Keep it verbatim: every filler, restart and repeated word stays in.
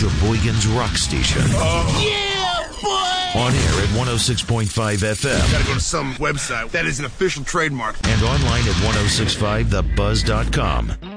Sheboygan's rock station. Oh. Yeah, boy! On air at one oh six point five F M. Gotta go to some website that is an official trademark. And online at ten sixty-five the buzz dot com.